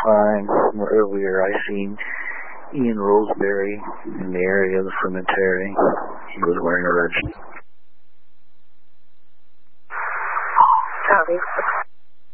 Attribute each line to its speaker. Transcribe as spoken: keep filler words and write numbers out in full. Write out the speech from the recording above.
Speaker 1: time earlier I seen Ian Roseberry in the area of the cemetery. He was wearing a red.
Speaker 2: Copy.